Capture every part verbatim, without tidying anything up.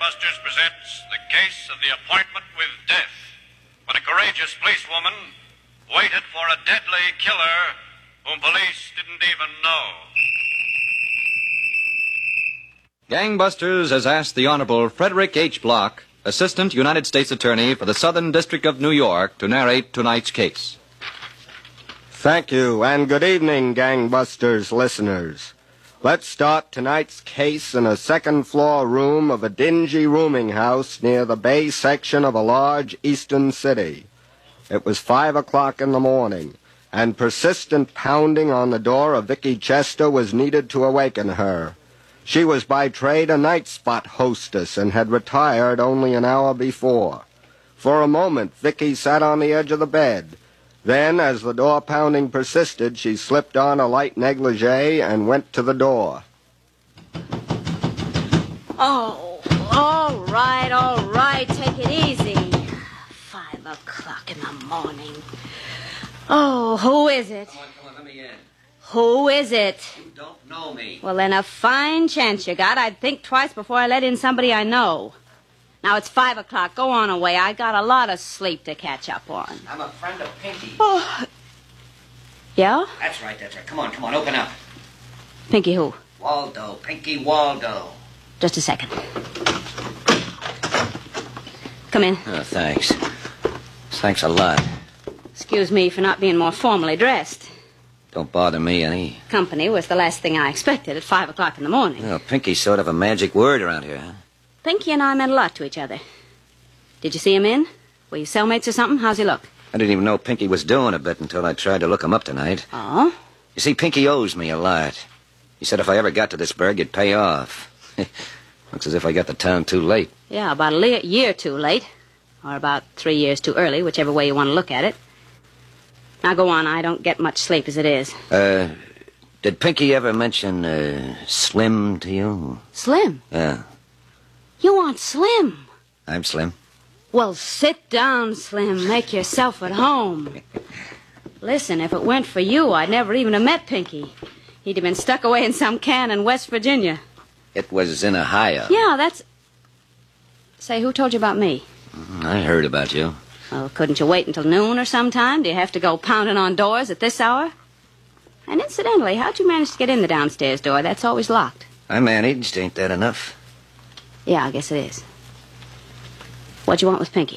Gangbusters presents the case of the appointment with death, when a courageous policewoman waited for a deadly killer whom police didn't even know. Gangbusters has asked the Honorable Frederick H. Block, Assistant United States Attorney for the Southern District of New York, to narrate tonight's case. Thank you, and good evening, Gangbusters listeners. Let's start tonight's case in a second-floor room of a dingy rooming house near the Bay section of a large eastern city. It was five o'clock in the morning, and persistent pounding on the door of Vicky Chester was needed to awaken her. She was by trade a night spot hostess and had retired only an hour before. For a moment, Vicky sat on the edge of the bed. Then, as the door pounding persisted, she slipped on a light negligee and went to the door. Oh, all right, all right. Take it easy. Five o'clock in the morning. Oh, who is it? Come on, come on, let me in. Who is it? You don't know me. Well, then a fine chance you got. I'd think twice before I let in somebody I know. Now, it's five o'clock. Go on away. I got a lot of sleep to catch up on. I'm a friend of Pinky. Oh. Yeah? That's right, that's right. Come on, come on, open up. Pinky who? Waldo, Pinky Waldo. Just a second. Come in. Oh, thanks. Thanks a lot. Excuse me for not being more formally dressed. Don't bother me any. Company was the last thing I expected at five o'clock in the morning. Well, Pinky's sort of a magic word around here, huh? Pinky and I meant a lot to each other. Did you see him in? Were you cellmates or something? How's he look? I didn't even know Pinky was doing a bit until I tried to look him up tonight. Oh? You see, Pinky owes me a lot. He said if I ever got to this burg, it'd pay off. Looks as if I got to town too late. Yeah, about a le- year too late. Or about three years too early, whichever way you want to look at it. Now go on, I don't get much sleep as it is. Uh, did Pinky ever mention, uh, Slim to you? Slim? Yeah. You want Slim? I'm Slim. Well, sit down, Slim. Make yourself at home. Listen, if it weren't for you, I'd never even have met Pinky. He'd have been stuck away in some can in West Virginia. It was in Ohio. Yeah, that's... Say, who told you about me? I heard about you. Well, couldn't you wait until noon or sometime? Do you have to go pounding on doors at this hour? And incidentally, how'd you manage to get in the downstairs door? That's always locked. I managed. Ain't that enough? Yeah, I guess it is. What you want with Pinky?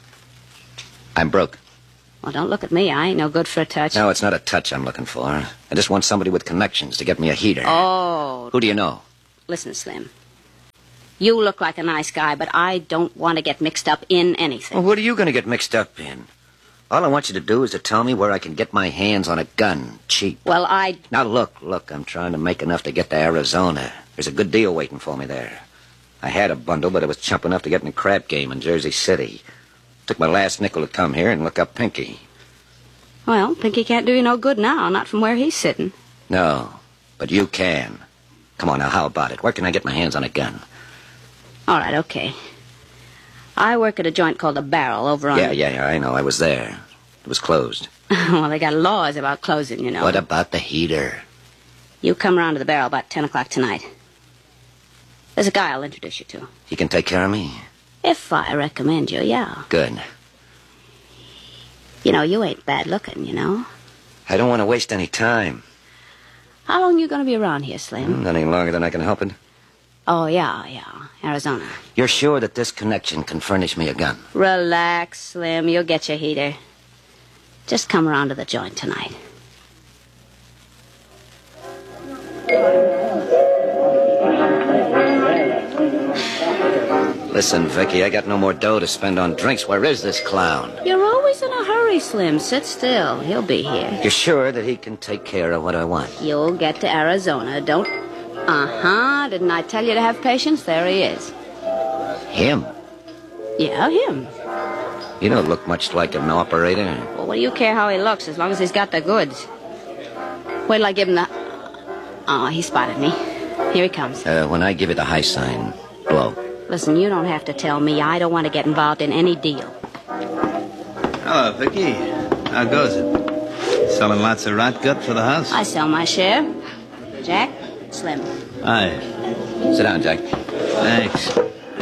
I'm broke. Well, don't look at me. I ain't no good for a touch. No, it's not a touch I'm looking for. I just want somebody with connections to get me a heater. Oh. Who do you know? Listen, Slim. You look like a nice guy, but I don't want to get mixed up in anything. Well, what are you going to get mixed up in? All I want you to do is to tell me where I can get my hands on a gun, cheap. Well, I... Now, look, look, I'm trying to make enough to get to Arizona. There's a good deal waiting for me there. I had a bundle, but it was chump enough to get in a crap game in Jersey City. Took my last nickel to come here and look up Pinky. Well, Pinky can't do you no good now, not from where he's sitting. No, but you can. Come on, now, how about it? Where can I get my hands on a gun? All right, okay. I work at a joint called The Barrel over on... Yeah, yeah, yeah, I know. I was there. It was closed. Well, they got laws about closing, you know. What about the heater? You come around to The Barrel about ten o'clock tonight. There's a guy I'll introduce you to. He can take care of me? If I recommend you, yeah. Good. You know, you ain't bad looking, you know. I don't want to waste any time. How long you going to be around here, Slim? Not any longer than I can help it. Oh, yeah, yeah. Arizona. You're sure that this connection can furnish me a gun? Relax, Slim. You'll get your heater. Just come around to the joint tonight. Listen, Vicky, I got no more dough to spend on drinks. Where is this clown? You're always in a hurry, Slim. Sit still. He'll be here. You're sure that he can take care of what I want? You'll get to Arizona. Don't... Uh-huh. Didn't I tell you to have patience? There he is. Him? Yeah, him. You don't look much like an operator. Well, what do you care how he looks, as long as he's got the goods? Wait till I give him the... Oh, he spotted me. Here he comes. Uh, when I give you the high sign, blow. Listen, you don't have to tell me. I don't want to get involved in any deal. Hello, Vicky. How goes it? Selling lots of rot gut for the house? I sell my share. Jack, Slim. Hi. Sit down, Jack. Thanks.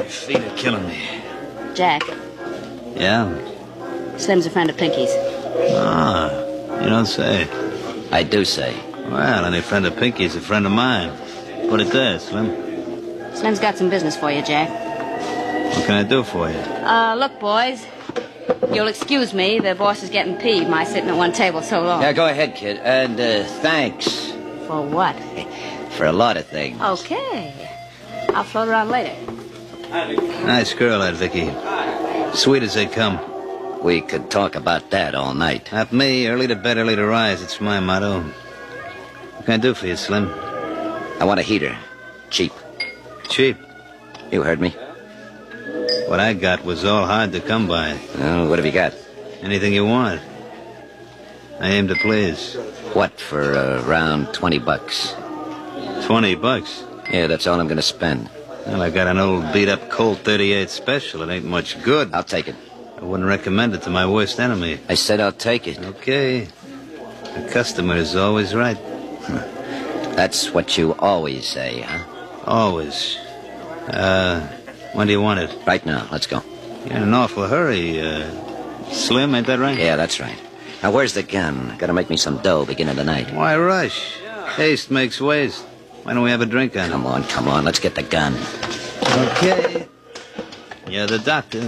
Feet are killing me. Jack, Yeah? Slim's a friend of Pinky's. Ah, you don't say. I do say. Well, any friend of Pinky's a friend of mine. Put it there, Slim. Slim's got some business for you, Jack. What can I do for you? Uh, look, boys. You'll excuse me. The boss is getting peeved, my sitting at one table so long. Yeah, go ahead, kid. And uh, thanks For what? for a lot of things. Okay. I'll float around later. Nice girl, that Vicky. Sweet as they come. We could talk about that all night. Not me. Early to bed, early to rise. It's my motto. What can I do for you, Slim? I want a heater. Cheap. Cheap. You heard me. What I got was all hard to come by. Oh, what have you got? Anything you want. I aim to please. What for uh, around twenty bucks? Twenty bucks. Yeah, that's all I'm going to spend. Well, I got an old beat-up Colt thirty-eight special. It ain't much good. I'll take it. I wouldn't recommend it to my worst enemy. I said I'll take it. Okay. The customer is always right. That's what you always say, huh? Always. Uh, when do you want it? Right now. Let's go. You're in an awful hurry. Uh, Slim, ain't that right? Yeah, that's right. Now, where's the gun? Gotta make me some dough beginning of the night. Why rush? Haste makes waste. Why don't we have a drink on it? Come on, come on. Let's get the gun. Okay. You're the doctor.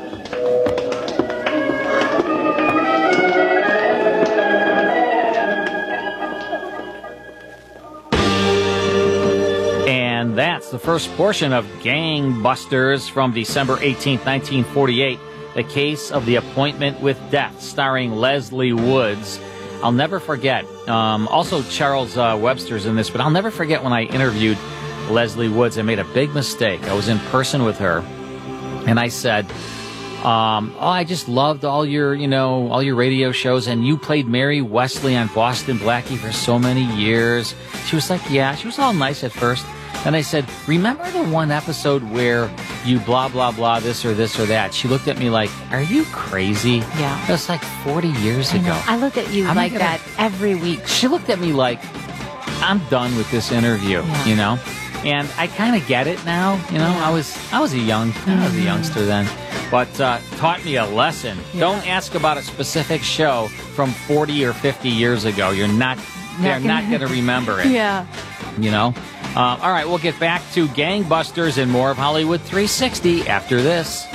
And that's the first portion of Gangbusters from December eighteenth, nineteen forty-eight, The Case of the Appointment with Death, starring Leslie Woods. I'll never forget, um, also Charles uh, Webster's in this, but I'll never forget when I interviewed Leslie Woods. I made a big mistake. I was in person with her, and I said, um, oh, I just loved all your, you know, all your radio shows, and you played Mary Wesley on Boston Blackie for so many years. She was like, yeah, she was all nice at first. And I said, remember the one episode where you blah, blah, blah, this or this or that? She looked at me like, are you crazy? Yeah. That was like forty years I ago. know. I look at you I'm like gonna- that every week. She looked at me like, I'm done with this interview, Yeah. you know? And I kind of get it now, you know? I was I was a young, I was a youngster then. But uh, taught me a lesson. Yeah. Don't ask about a specific show from forty or fifty years ago. You're not, they're gonna- not going to remember it. Yeah. You know? Uh, all right, we'll get back to Gangbusters and more of Hollywood three sixty after this.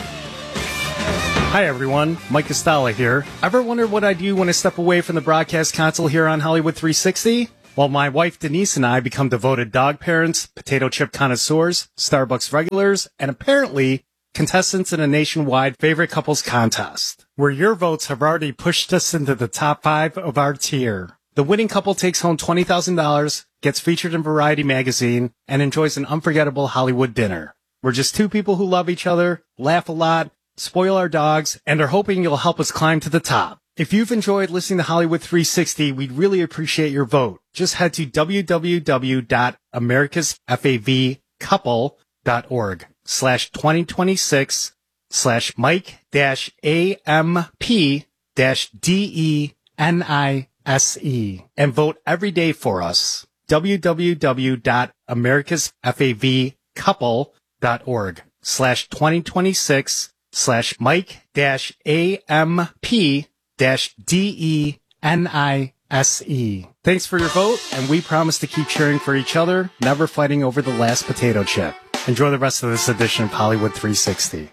Hi, everyone. Mike Costello here. Ever wondered what I do when I step away from the broadcast console here on Hollywood three sixty? Well, my wife Denise and I become devoted dog parents, potato chip connoisseurs, Starbucks regulars, and apparently contestants in a nationwide favorite couples contest, where your votes have already pushed us into the top five of our tier. The winning couple takes home twenty thousand dollars, gets featured in Variety magazine, and enjoys an unforgettable Hollywood dinner. We're just two people who love each other, laugh a lot, spoil our dogs, and are hoping you'll help us climb to the top. If you've enjoyed listening to Hollywood three sixty, we'd really appreciate your vote. Just head to w w w dot americas fav couple dot org slash twenty twenty-six slash Mike dash A M P dash D E N I S E and vote every day for us. w w w dot americas fav couple dot org slash twenty twenty-six slash Mike dash A M P dash D E N I S E. Thanks for your vote, and we promise to keep cheering for each other, never fighting over the last potato chip. Enjoy the rest of this edition of Hollywood three sixty.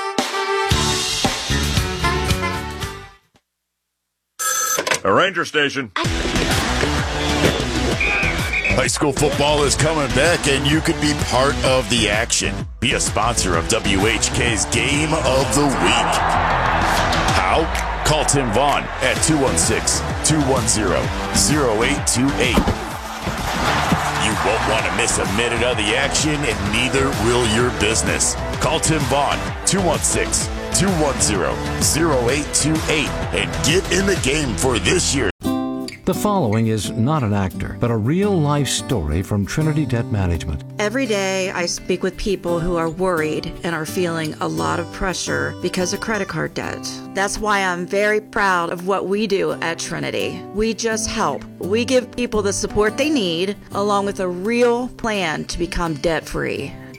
A Ranger Station. High school football is coming back, and you could be part of the action. Be a sponsor of W H K's Game of the Week. How? Call Tim Vaughn at two one six, two one zero, zero eight two eight. You won't want to miss a minute of the action, and neither will your business. Call Tim Vaughn, two one six, two one zero, zero eight two eight, and get in the game for this year. The following is not an actor, but a real-life story from Trinity Debt Management. Every day I speak with people who are worried and are feeling a lot of pressure because of credit card debt. That's why I'm very proud of what we do at Trinity. We just help. We give people the support they need, along with a real plan to become debt-free.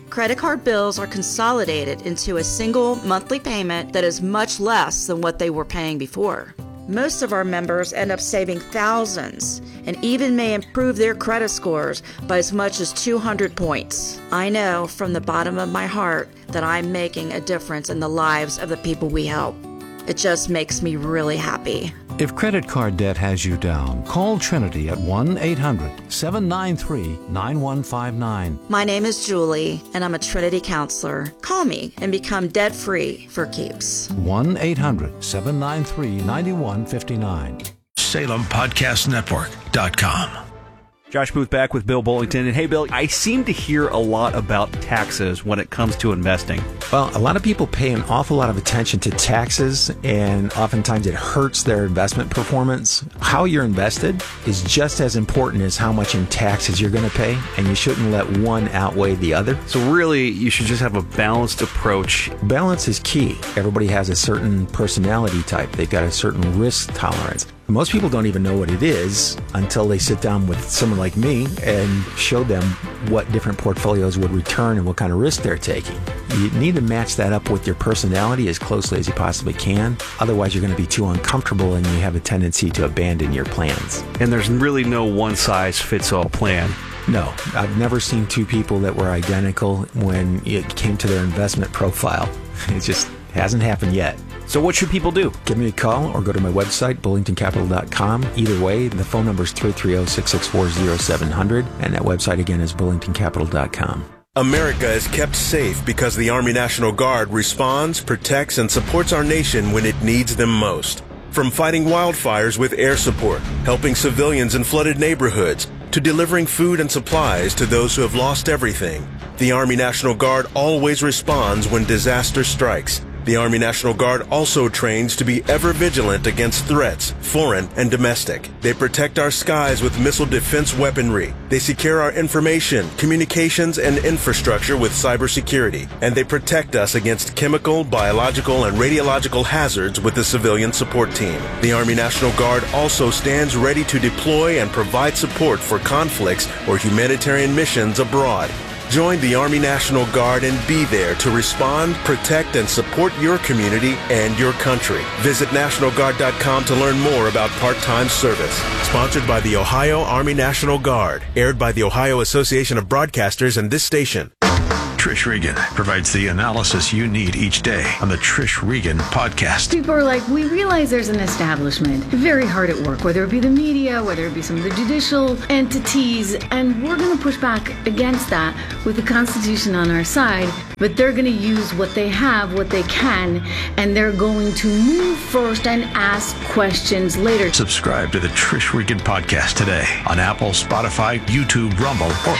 Credit card bills are consolidated into a single monthly payment that is much less than what they were paying before. Most of our members end up saving thousands and even may improve their credit scores by as much as two hundred points. I know from the bottom of my heart that I'm making a difference in the lives of the people we help. It just makes me really happy. If credit card debt has you down, call Trinity at one eight hundred seven nine three nine one five nine. My name is Julie, and I'm a Trinity counselor. Call me and become debt-free for keeps. one eight hundred seven nine three nine one five nine. Salem Podcast Network dot com. Josh Booth back with Bill Bullington. And hey, Bill, I seem to hear a lot about taxes when it comes to investing. Well, a lot of people pay an awful lot of attention to taxes, and oftentimes it hurts their investment performance. How you're invested is just as important as how much in taxes you're going to pay, and you shouldn't let one outweigh the other. So really, you should just have a balanced approach. Balance is key. Everybody has a certain personality type. They've got a certain risk tolerance. Most people don't even know what it is until they sit down with someone like me and show them what different portfolios would return and what kind of risk they're taking. You need to match that up with your personality as closely as you possibly can. Otherwise, you're going to be too uncomfortable and you have a tendency to abandon your plans. And there's really no one-size-fits-all plan. No, I've never seen two people that were identical when it came to their investment profile. It just hasn't happened yet. So what should people do? Give me a call or go to my website, bullington capital dot com. Either way, the phone number is three three zero, six six four, zero seven zero zero, and that website again is bullington capital dot com. America is kept safe because the Army National Guard responds, protects, and supports our nation when it needs them most. From fighting wildfires with air support, helping civilians in flooded neighborhoods, to delivering food and supplies to those who have lost everything, the Army National Guard always responds when disaster strikes. The Army National Guard also trains to be ever vigilant against threats, foreign and domestic. They protect our skies with missile defense weaponry. They secure our information, communications, and infrastructure with cybersecurity. And they protect us against chemical, biological, and radiological hazards with the civilian support team. The Army National Guard also stands ready to deploy and provide support for conflicts or humanitarian missions abroad. Join the Army National Guard and be there to respond, protect, and support your community and your country. Visit National Guard dot com to learn more about part-time service. Sponsored by the Ohio Army National Guard. Aired by the Ohio Association of Broadcasters and this station. Trish Regan provides the analysis you need each day on the Trish Regan Podcast. People are like, we realize there's an establishment very hard at work, whether it be the media, whether it be some of the judicial entities, and we're going to push back against that with the Constitution on our side, but they're going to use what they have, what they can, and they're going to move first and ask questions later. Subscribe to the Trish Regan Podcast today on Apple, Spotify, YouTube, Rumble, or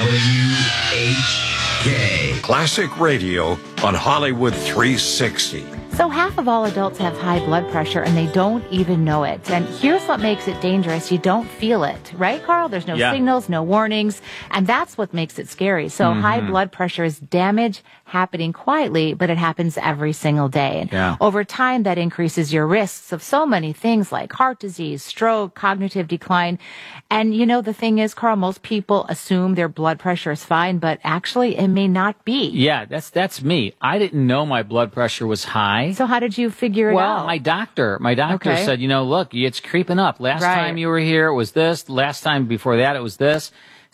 W H K. Classic radio on Hollywood three sixty. So half of all adults have high blood pressure and they don't even know it. And here's what makes it dangerous. You don't feel it, right, Carl? There's no yeah. signals, no warnings. And that's what makes it scary. So mm-hmm. high blood pressure is damage happening quietly, but it happens every single day. And yeah. over time, that increases your risks of so many things like heart disease, stroke, cognitive decline. And, you know, the thing is, Carl, most people assume their blood pressure is fine, but actually it may not be. Yeah, that's that's me. I didn't know my blood pressure was high. So how did you figure it well, out? Well, my doctor, my doctor okay. said, you know, look, it's creeping up. Last right. time you were here, it was this. Last time before that, it was this.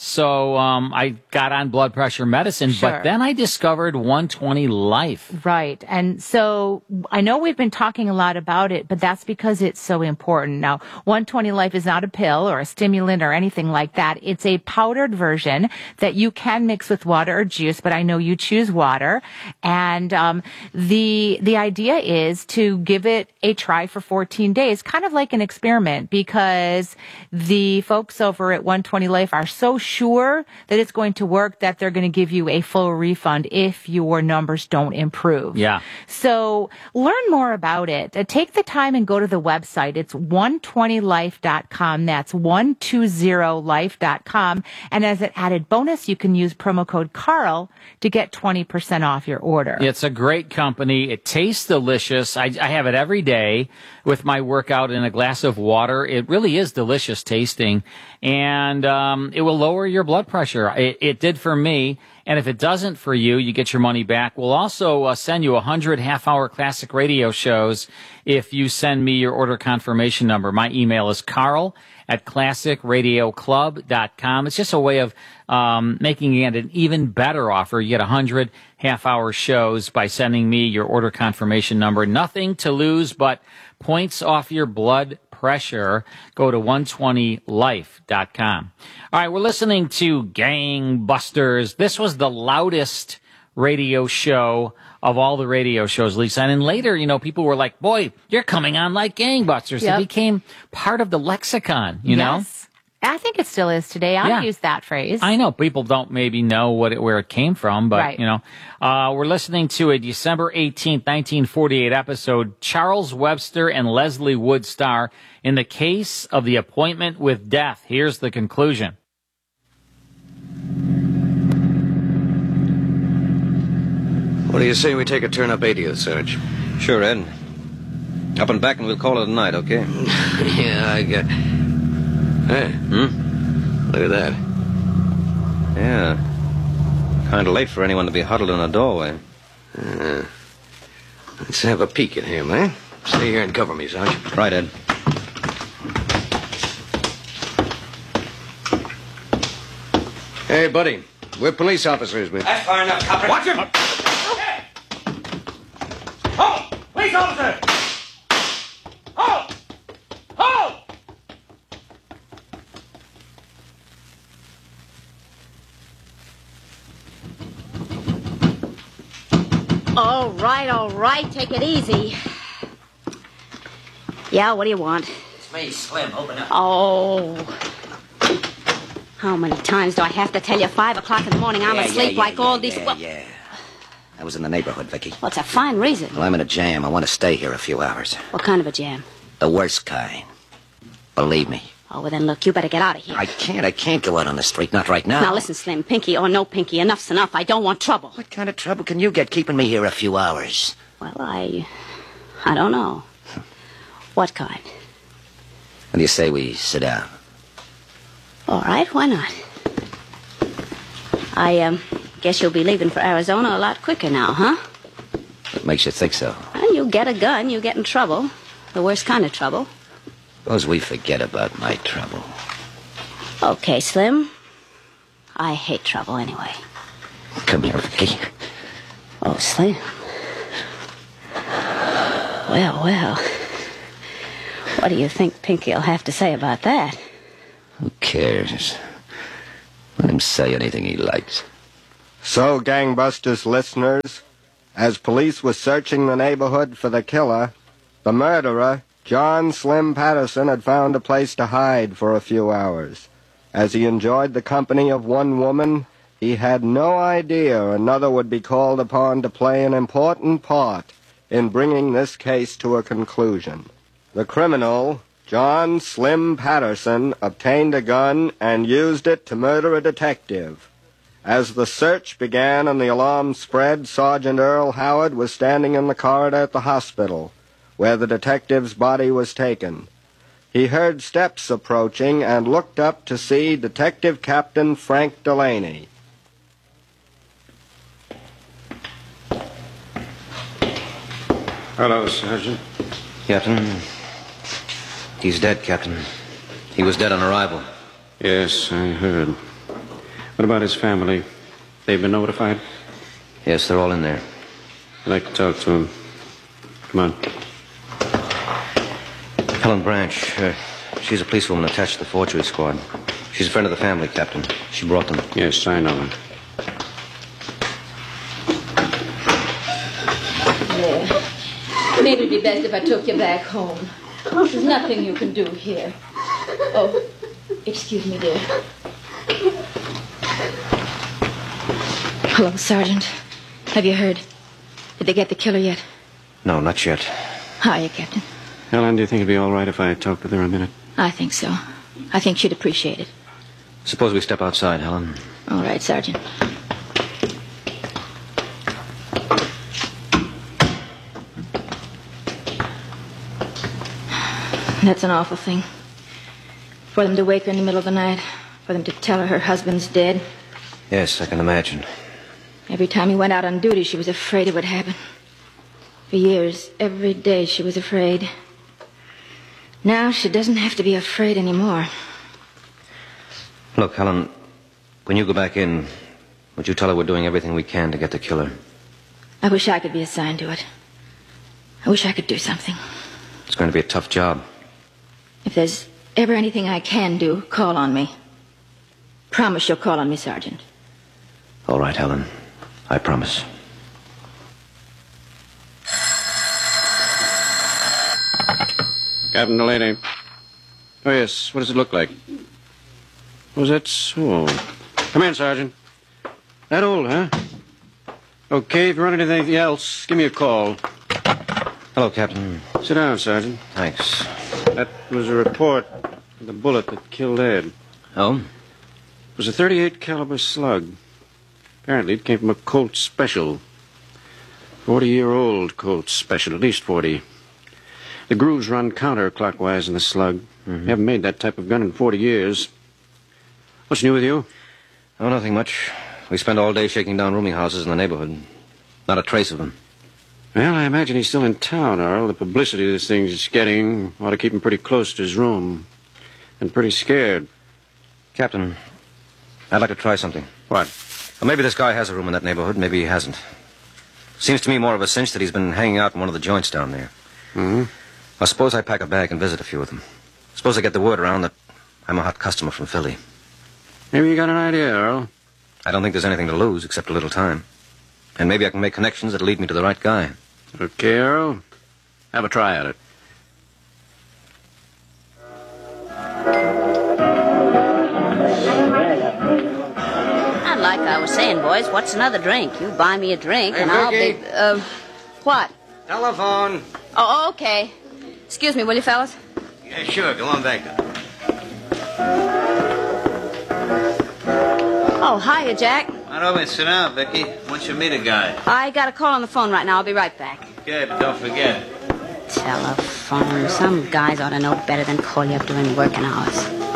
So um, I got on blood pressure medicine, sure. but then I discovered one twenty Life. Right. And so I know we've been talking a lot about it, but that's because it's so important. Now, one twenty Life is not a pill or a stimulant or anything like that. It's a powdered version that you can mix with water or juice, but I know you choose water. And um, the the idea is to give it a try for fourteen days, kind of like an experiment, because the folks over at one twenty Life are so sure that it's going to work that they're going to give you a full refund if your numbers don't improve. Yeah. So learn more about it. Uh, take the time and go to the website. It's one twenty life dot com. That's one twenty life dot com. And as an added bonus, you can use promo code Carl to get twenty percent off your order. It's a great company. It tastes delicious. I, I have it every day with my workout in a glass of water. It really is delicious tasting. And um, it will lower lower your blood pressure. It, it did for me. And if it doesn't for you, you get your money back. We'll also uh, send you one hundred half-hour classic radio shows if you send me your order confirmation number. My email is carl at classic radio club dot com. It's just a way of um, making it an even better offer. You get one hundred half-hour shows by sending me your order confirmation number. Nothing to lose but points off your blood pressure. Go to one twenty life dot com. All right, we're listening to Gangbusters. This was the loudest radio show of all the radio shows, Lisa. And then later, you know, people were like, boy, you're coming on like gangbusters. Yep. It became part of the lexicon, you know? Yes. I think it still is today. I'll Yeah. use that phrase. I know people don't maybe know what it, where it came from, but, Right. you know, uh, we're listening to a December eighteenth, nineteen forty-eight episode, Charles Webster and Leslie Wood star in the case of the appointment with death. Here's the conclusion. What do you say we take a turn up eightieth, Sarge? Sure, Ed. Up and back and we'll call it a night, okay? Yeah, I get... Hey. Hmm? Look at that. Yeah. Kind of late for anyone to be huddled in a doorway. Uh, let's have a peek at him, eh? Stay here and cover me, Sarge. Right, Ed. Hey, buddy. We're police officers. We... That's far enough, copper. Watch him! Halt! Police officer! Halt! Halt! All right, all right. Take it easy. Yeah, what do you want? It's me, Slim. Open up. Oh. How many times do I have to tell you? Five o'clock in the morning, I'm Yeah, asleep yeah, yeah, like yeah, all yeah, these... Yeah, yeah. I was in the neighborhood, Vicky. Well, it's a fine reason. Well, I'm in a jam. I want to stay here a few hours. What kind of a jam? The worst kind. Believe me. Oh, well, then, look, you better get out of here. I can't. I can't go out on the street. Not right now. Now, listen, Slim, Pinky or no Pinky, enough's enough. I don't want trouble. What kind of trouble can you get keeping me here a few hours? Well, I... I don't know. What kind? What do you say we sit down? All right, why not? I, um, guess you'll be leaving for Arizona a lot quicker now, huh? What makes you think so? Well, you get a gun, you get in trouble. The worst kind of trouble. Suppose we forget about my trouble. Okay, Slim. I hate trouble anyway. Come here, Vicky. Oh, Slim. Well, well. What do you think Pinky'll have to say about that? Who cares? Let him say anything he likes. So, Gangbusters listeners, as police were searching the neighborhood for the killer, the murderer, John Slim Patterson, had found a place to hide for a few hours. As he enjoyed the company of one woman, he had no idea another would be called upon to play an important part in bringing this case to a conclusion. The criminal, John Slim Patterson, obtained a gun and used it to murder a detective. As the search began and the alarm spread, Sergeant Earl Howard was standing in the corridor at the hospital, where the detective's body was taken. He heard steps approaching and looked up to see Detective Captain Frank Delaney. Hello, Sergeant. Captain. He's dead, Captain. He was dead on arrival. Yes, I heard. What about his family? They've been notified? Yes, they're all in there. I'd like to talk to him. Come on. Helen Branch. Uh, she's a policewoman attached to the forgery squad. She's a friend of the family, Captain. She brought them. Yes, I know her. There. Maybe it'd be best if I took you back home. There's nothing you can do here. Oh, excuse me, dear. Hello, Sergeant. Have you heard? Did they get the killer yet? No, not yet. How are you, Captain? Helen, do you think it'd be all right if I talked with her a minute? I think so. I think she'd appreciate it. Suppose we step outside, Helen. All right, Sergeant. That's an awful thing. For them to wake her in the middle of the night. For them to tell her her husband's dead. Yes, I can imagine. Every time he went out on duty, she was afraid it would happen. For years, every day she was afraid. Now she doesn't have to be afraid anymore. Look, Helen, when you go back in, would you tell her we're doing everything we can to get the killer? I wish I could be assigned to it. I wish I could do something. It's going to be a tough job. If there's ever anything I can do, call on me. Promise you'll call on me, Sergeant. All right, Helen. I promise. Captain Delaney. Oh, yes. What does it look like? Was that so? Come in, Sergeant. That old, huh? Okay, if you run into anything else, give me a call. Hello, Captain. Sit down, Sergeant. Thanks. That was a report of the bullet that killed Ed. Oh? It was a thirty-eight caliber slug. Apparently it came from a Colt Special. Forty-year-old Colt Special, at least forty. The grooves run counterclockwise in the slug. Mm-hmm. Haven't made that type of gun in forty years. What's new with you? Oh, nothing much. We spent all day shaking down rooming houses in the neighborhood. Not a trace of him. Well, I imagine he's still in town, Earl. The publicity this thing's getting ought to keep him pretty close to his room. And pretty scared. Captain, I'd like to try something. What? Well, maybe this guy has a room in that neighborhood. Maybe he hasn't. Seems to me more of a cinch that he's been hanging out in one of the joints down there. Mm-hmm. Well, suppose I pack a bag and visit a few of them. Suppose I get the word around that I'm a hot customer from Philly. Maybe you got an idea, Earl. I don't think there's anything to lose except a little time. And maybe I can make connections that'll lead me to the right guy. Okay, Earl. Have a try at it. And like I was saying, boys, what's another drink? You buy me a drink Hey, and I'll Vicky. be... Uh, what? Telephone. Oh, okay. Excuse me, will you, fellas? Yeah, sure. Go on back. Oh, hiya, Jack. Run over and sit down, Vicky. Once you meet a guy. I got a call on the phone right now. I'll be right back. Okay, but don't forget. Telephone. Some guys ought to know better than call you up during working hours.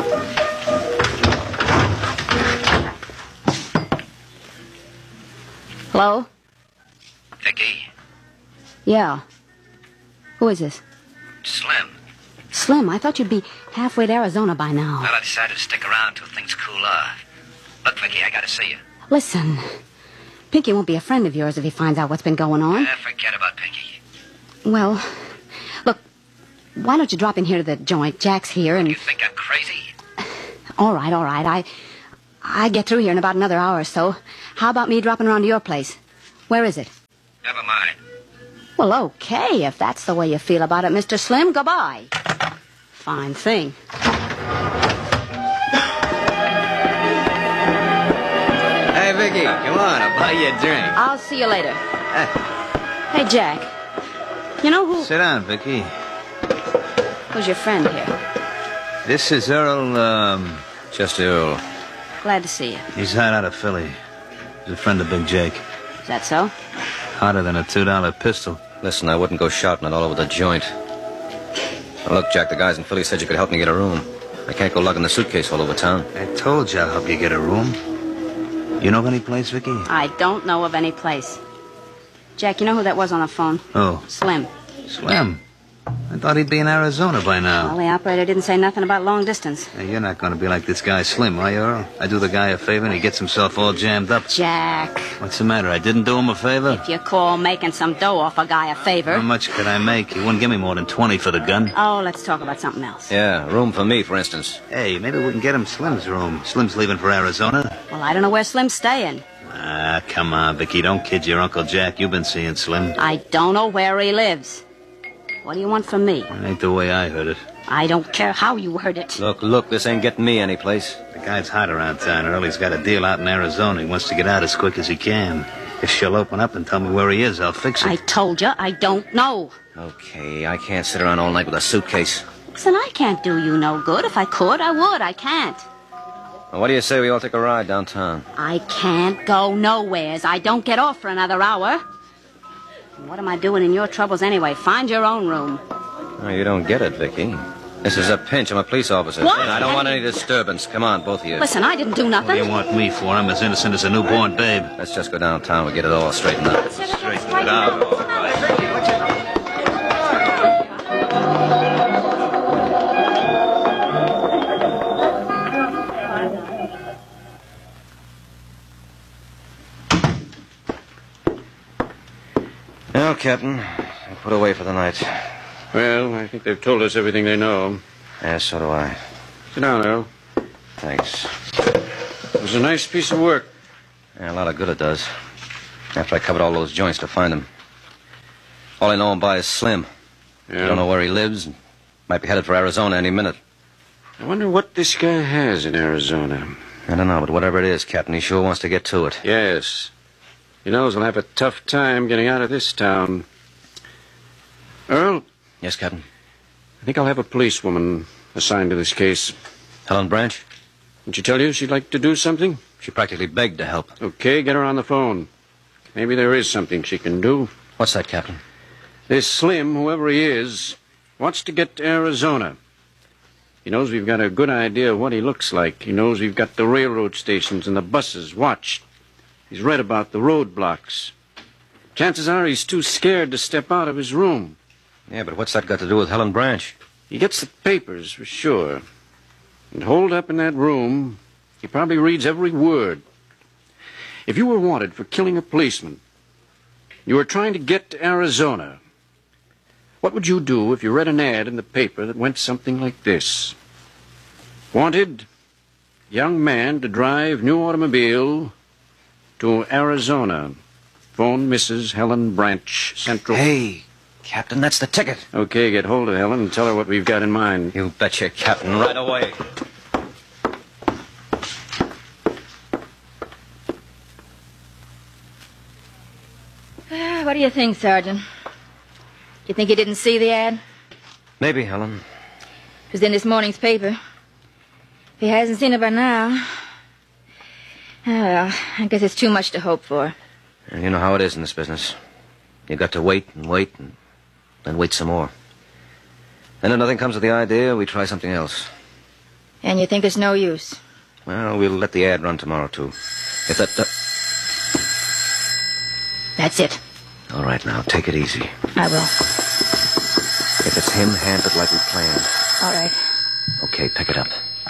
Hello? Vicky, Yeah. Who is this? Slim. Slim, I thought you'd be halfway to Arizona by now. Well, I decided to stick around till things cool off. Look, Vicky, I gotta see you. Listen, Pinky won't be a friend of yours if he finds out what's been going on. Uh, forget about Pinky. Well, look, why don't you drop in here to the joint? Jack's here and... You think I'm crazy? All right, all right. I I get through here in about another hour or so. How about me dropping around to your place? Where is it? Never mind. Well, okay, if that's the way you feel about it, Mister Slim, goodbye. Fine thing. Hey, Vicky, come on. I'll buy you a drink. I'll see you later. Hey, Jack. You know who... Sit down, Vicky. Who's your friend here? This is Earl, um... Just Earl. Glad to see you. He's hot out of Philly. He's a friend of Big Jake. Is that so? Hotter than a two dollar pistol. Listen, I wouldn't go shouting it all over the joint. Now, look, Jack, the guys in Philly said you could help me get a room. I can't go lugging the suitcase all over town. I told you I'll help you get a room. You know of any place, Vicky? I don't know of any place. Jack, you know who that was on the phone? Oh. Slim. Slim? I thought he'd be in Arizona by now. Well, the operator didn't say nothing about long distance. Hey, you're not going to be like this guy Slim, are you, Earl? I do the guy a favor and he gets himself all jammed up. Jack. What's the matter? I didn't do him a favor? If you call making some dough off a guy a favor... How much could I make? He wouldn't give me more than twenty for the gun. Oh, let's talk about something else. Yeah, room for me, for instance. Hey, maybe we can get him Slim's room. Slim's leaving for Arizona. Well, I don't know where Slim's staying. Ah, come on, Vicky. Don't kid your Uncle Jack. You've been seeing Slim. I don't know where he lives. What do you want from me? That ain't the way I heard it. I don't care how you heard it. Look, look, this ain't getting me anyplace. The guy's hot around town, Earl. He's got a deal out in Arizona. He wants to get out as quick as he can. If she'll open up and tell me where he is, I'll fix it. I told you I don't know. Okay, I can't sit around all night with a suitcase. Listen, I can't do you no good. If I could, I would. I can't. Well, what do you say we all take a ride downtown? I can't go nowheres. I don't get off for another hour. What am I doing in your troubles anyway? Find your own room. Oh, you don't get it, Vicky. This is a pinch. I'm a police officer. What? And I don't want any disturbance. Come on, both of you. Listen, I didn't do nothing. What do you want me for? I'm as innocent as a newborn babe. Let's just go downtown. We'll get it all straightened out. Straighten it out. All right. Well, Captain, I'll put away for the night. Well, I think they've told us everything they know. Yeah, so do I. Sit down, Earl. Thanks. It was a nice piece of work. Yeah, a lot of good it does. After I covered all those joints to find him. All I know him by is Slim. Yeah. I don't know where he lives. Might be headed for Arizona any minute. I wonder what this guy has in Arizona. I don't know, but whatever it is, Captain, he sure wants to get to it. Yes. He knows he'll have a tough time getting out of this town. Earl? Yes, Captain? I think I'll have a policewoman assigned to this case. Helen Branch? Didn't she tell you she'd like to do something? She practically begged to help. Okay, get her on the phone. Maybe there is something she can do. What's that, Captain? This Slim, whoever he is, wants to get to Arizona. He knows we've got a good idea of what he looks like. He knows we've got the railroad stations and the buses watched. He's read about the roadblocks. Chances are he's too scared to step out of his room. Yeah, but what's that got to do with Helen Branch? He gets the papers, for sure. And holed up in that room, he probably reads every word. If you were wanted for killing a policeman, you were trying to get to Arizona, what would you do if you read an ad in the paper that went something like this? Wanted, young man to drive new automobile to Arizona. Phone Missus Helen Branch, Central... Hey, Captain, that's the ticket. Okay, get hold of Helen and tell her what we've got in mind. You betcha, Captain, right away. Uh, what do you think, Sergeant? You think he didn't see the ad? Maybe, Helen. It was in this morning's paper. If he hasn't seen it by now... Oh, well, I guess it's too much to hope for. And you know how it is in this business. You got to wait and wait and then wait some more. Then if nothing comes of the idea, we try something else. And you think it's no use? Well, we'll let the ad run tomorrow, too. If that... Uh... That's it. All right, now, take it easy. I will. If it's him, hand it like we planned. All right. Okay, pick it up.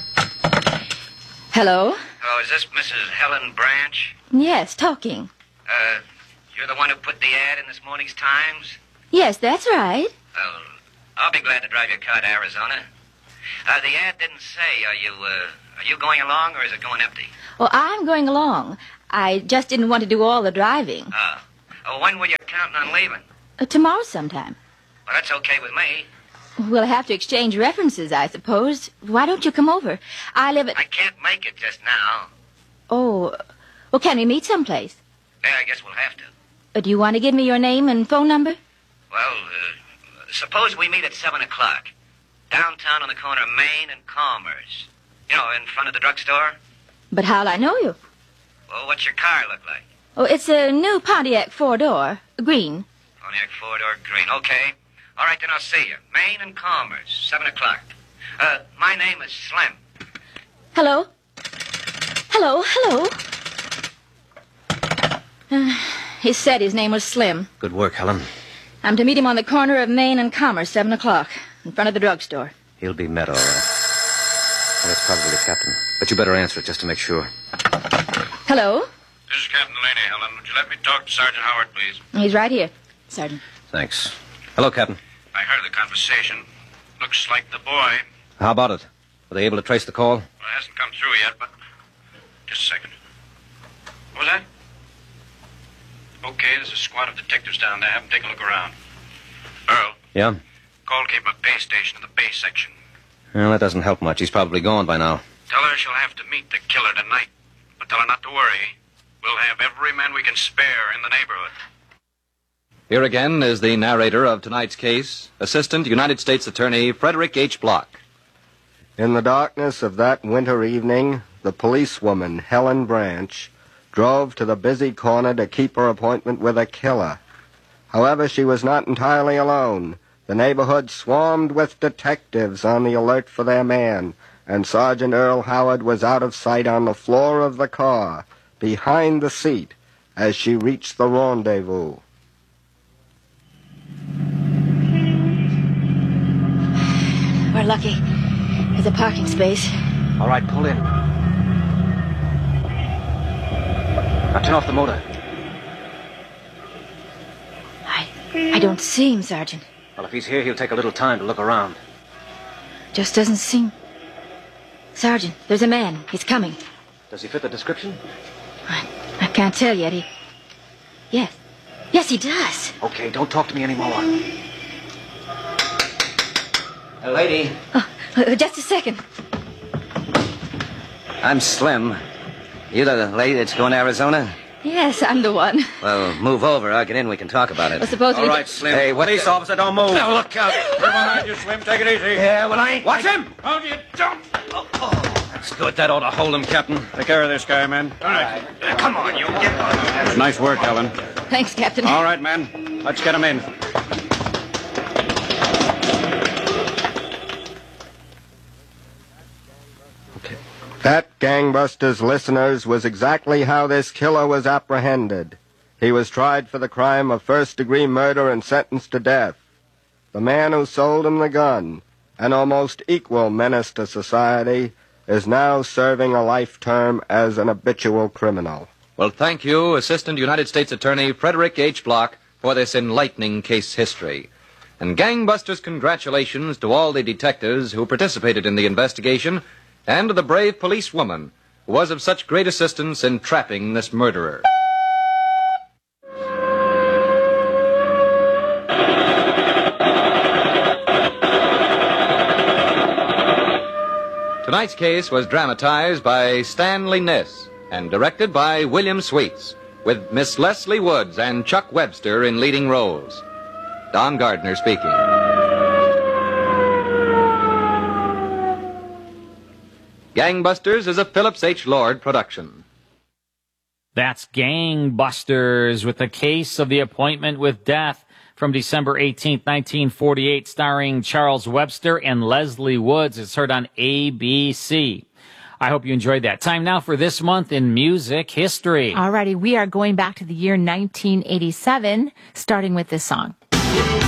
Hello? Oh, is this Missus Helen Branch? Yes, talking. Uh, you're the one who put the ad in this morning's Times? Yes, that's right. Well, I'll be glad to drive your car to Arizona. Uh, the ad didn't say, are you, uh, are you going along or is it going empty? Well, I'm going along. I just didn't want to do all the driving. Oh. Oh, when were you counting on leaving? Uh, tomorrow sometime. Well, that's okay with me. We'll have to exchange references, I suppose. Why don't you come over? I live at... I can't make it just now. Oh, well, can we meet someplace? Yeah, I guess we'll have to. Uh, do you want to give me your name and phone number? Well, uh, suppose we meet at seven o'clock. Downtown on the corner of Main and Commerce. You know, in front of the drugstore. But how'll I know you? Well, what's your car look like? Oh, it's a new Pontiac four-door, green. Pontiac four-door green. Okay. All right, then I'll see you. Main and Commerce, seven o'clock. Uh, my name is Slim. Hello? Hello, hello. Uh, he said his name was Slim. Good work, Helen. I'm to meet him on the corner of Main and Commerce, seven o'clock, in front of the drugstore. He'll be met, all right. Well, that's probably the captain. But you better answer it just to make sure. Hello? This is Captain Laney, Helen. Would you let me talk to Sergeant Howard, please? He's right here, Sergeant. Thanks. Hello, Captain. I heard the conversation. Looks like the boy. How about it? Were they able to trace the call? Well, it hasn't come through yet, but... Just a second. What was that? Okay, there's a squad of detectives down there. Have them take a look around. Earl, Yeah? call came from a base station in the base section. Well, that doesn't help much. He's probably gone by now. Tell her she'll have to meet the killer tonight. But tell her not to worry. We'll have every man we can spare in the neighborhood. Here again is the narrator of tonight's case, Assistant United States Attorney Frederick H. Block. In the darkness of that winter evening, the policewoman, Helen Branch, drove to the busy corner to keep her appointment with a killer. However, she was not entirely alone. The neighborhood swarmed with detectives on the alert for their man, and Sergeant Earl Howard was out of sight on the floor of the car, behind the seat, as she reached the rendezvous. We're lucky. There's a parking space. All right, pull in. Now turn off the motor. I, I don't see him, Sergeant. Well, if he's here, he'll take a little time to look around. Just doesn't seem... Sergeant, there's a man. He's coming. Does he fit the description? I, I can't tell yet. He... Yes. Yes, he does. Okay, don't talk to me anymore. Hey, lady. Oh, uh, just a second. I'm Slim. You the lady that's going to Arizona? Yes, I'm the one. Well, move over. I'll get in. We can talk about it. Well, suppose we... All right, Slim. Hey, what... Police officer, don't move. Now, look out. We're behind you, Slim. Take it easy. Yeah, well, I ain't... Watch him! Hold you, don't! Oh, oh, that's good. That ought to hold him, Captain. Take care of this guy, man. All right. Uh, come on, you. Get... Nice work, Ellen. Thanks, Captain. All right, man. Let's get him in. That, Gangbusters listeners, was exactly how this killer was apprehended. He was tried for the crime of first-degree murder and sentenced to death. The man who sold him the gun, an almost equal menace to society, is now serving a life term as an habitual criminal. Well, thank you, Assistant United States Attorney Frederick H. Block, for this enlightening case history. And Gangbusters congratulations to all the detectives who participated in the investigation, and to the brave policewoman who was of such great assistance in trapping this murderer. Tonight's case was dramatized by Stanley Niss and directed by William Sweets, with Miss Leslie Woods and Chuck Webster in leading roles. Don Gardner speaking. Gangbusters is a Phillips H. Lord production. That's Gangbusters with the case of the appointment with death from December eighteenth, nineteen forty-eight, starring Charles Webster and Leslie Woods. It's heard on A B C. I hope you enjoyed that. Time now for This Month in Music History. Alrighty, we are going back to the year nineteen eighty-seven, starting with this song.